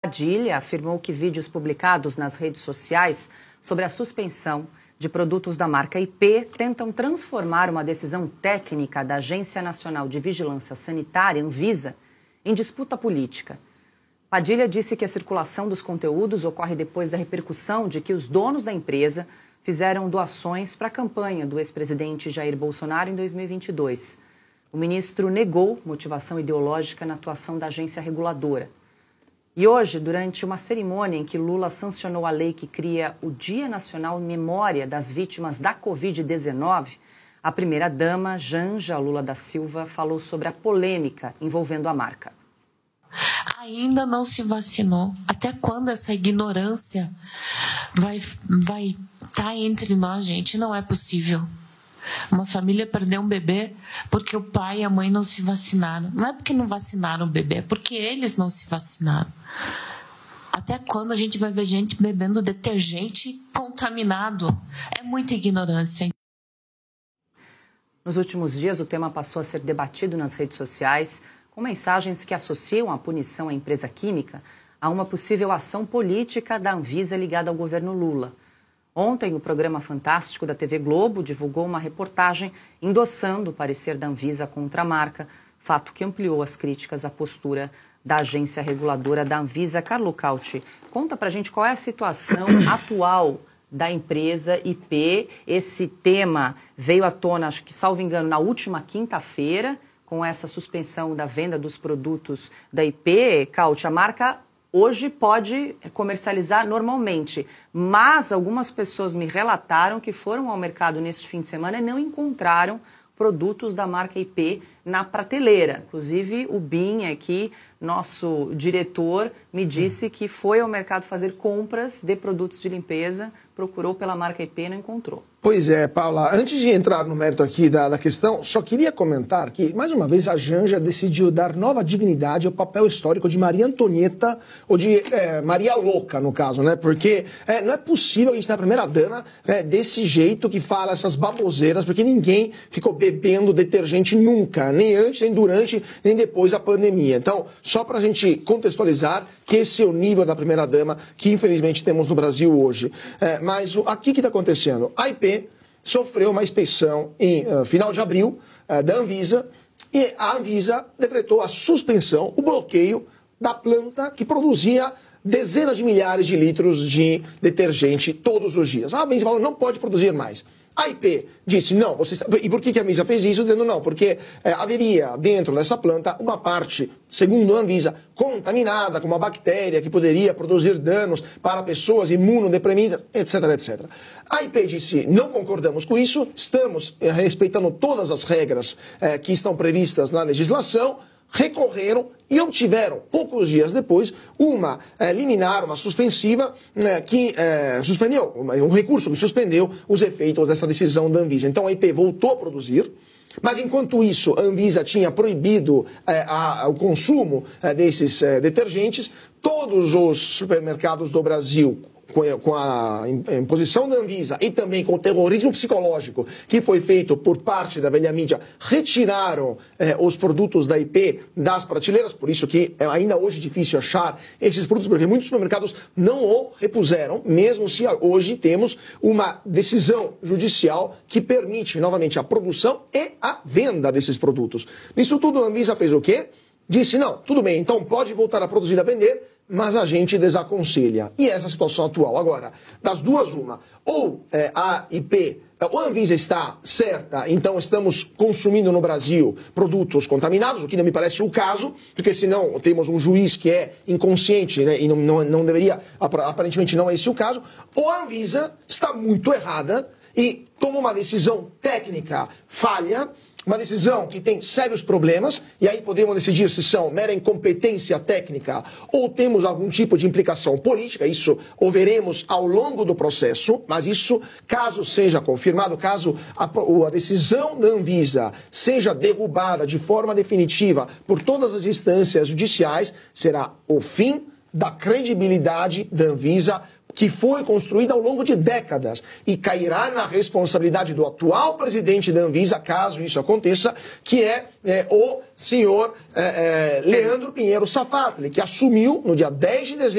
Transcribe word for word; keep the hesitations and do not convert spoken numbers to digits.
Padilha afirmou que vídeos publicados nas redes sociais sobre a suspensão de produtos da marca I P tentam transformar uma decisão técnica da Agência Nacional de Vigilância Sanitária, Anvisa, em disputa política. Padilha disse que a circulação dos conteúdos ocorre depois da repercussão de que os donos da empresa fizeram doações para a campanha do ex-presidente Jair Bolsonaro em dois mil e vinte e dois. O ministro negou motivação ideológica na atuação da agência reguladora. E hoje, durante uma cerimônia em que Lula sancionou a lei que cria o Dia Nacional em Memória das Vítimas da covid dezenove, a primeira-dama, Janja Lula da Silva, falou sobre a polêmica envolvendo a marca. Ainda não se vacinou. Até quando essa ignorância vai vai estar entre nós, gente? Não é possível. Uma família perdeu um bebê porque o pai e a mãe não se vacinaram. Não é porque não vacinaram o bebê, é porque eles não se vacinaram. Até quando a gente vai ver gente bebendo detergente contaminado? É muita ignorância. Nos últimos dias, o tema passou a ser debatido nas redes sociais, com mensagens que associam a punição à empresa química a uma possível ação política da Anvisa ligada ao governo Lula. Ontem, o programa Fantástico da T V Globo divulgou uma reportagem endossando o parecer da Anvisa contra a marca, fato que ampliou as críticas à postura da agência reguladora da Anvisa. Carlo Cauti, conta pra gente qual é a situação atual da empresa I P. Esse tema veio à tona, acho que, salvo engano, na última quinta-feira, com essa suspensão da venda dos produtos da I P. Cauti, a marca hoje pode comercializar normalmente, mas algumas pessoas me relataram que foram ao mercado neste fim de semana e não encontraram produtos da marca I P na prateleira. Inclusive, o Bin aqui, nosso diretor, me disse que foi ao mercado fazer compras de produtos de limpeza, procurou pela marca I P e não encontrou. Pois é, Paula, antes de entrar no mérito aqui da, da questão, só queria comentar que, mais uma vez, a Janja decidiu dar nova dignidade ao papel histórico de Maria Antonieta, ou de é, Maria Louca, no caso, né? Porque é, não é possível a gente ter a primeira-dama né, desse jeito que fala essas baboseiras, porque ninguém ficou bebendo detergente nunca, nem antes, nem durante, nem depois da pandemia. Então, só para a gente contextualizar que esse é o nível da primeira-dama que, infelizmente, temos no Brasil hoje. É, mas o, aqui que está acontecendo? A I P sofreu uma inspeção em uh, final de abril uh, da Anvisa e a Anvisa decretou a suspensão, o bloqueio da planta que produzia dezenas de milhares de litros de detergente todos os dias. A Anvisa falou, não pode produzir mais. A I P disse, não, você... e por que a Anvisa fez isso? Dizendo não, porque é, haveria dentro dessa planta uma parte, segundo a Anvisa, contaminada com uma bactéria que poderia produzir danos para pessoas imunodeprimidas, etc, etcétera. A I P disse, não concordamos com isso, estamos é, respeitando todas as regras é, que estão previstas na legislação, recorreram e obtiveram, poucos dias depois, uma é, liminar, uma suspensiva, é, que é, suspendeu, um recurso que suspendeu os efeitos dessa decisão da Anvisa. Então a I P voltou a produzir, mas enquanto isso a Anvisa tinha proibido é, a, o consumo é, desses é, detergentes, todos os supermercados do Brasil, com a imposição da Anvisa e também com o terrorismo psicológico que foi feito por parte da velha mídia, retiraram eh, os produtos da I P das prateleiras, por isso que é ainda hoje difícil achar esses produtos, porque muitos supermercados não o repuseram, mesmo se hoje temos uma decisão judicial que permite novamente a produção e a venda desses produtos. Nisso tudo a Anvisa fez o quê? Disse, não, tudo bem, então pode voltar a produzir e a vender, mas a gente desaconselha. E essa é a situação atual. Agora, das duas, uma. Ou é, a I P, ou a Anvisa está certa, então estamos consumindo no Brasil produtos contaminados, o que não me parece o caso, porque senão temos um juiz que é inconsciente, né, e não, não, não deveria, aparentemente não é esse o caso, ou a Anvisa está muito errada e toma uma decisão técnica falha, uma decisão que tem sérios problemas, e aí podemos decidir se são mera incompetência técnica ou temos algum tipo de implicação política, isso o veremos ao longo do processo, mas isso, caso seja confirmado, caso a, a decisão da Anvisa seja derrubada de forma definitiva por todas as instâncias judiciais, será o fim da credibilidade da Anvisa, que foi construída ao longo de décadas e cairá na responsabilidade do atual presidente da Anvisa, caso isso aconteça, que é, é o senhor é, é, Leandro Pinheiro Safatli, que assumiu no dia dez de dezembro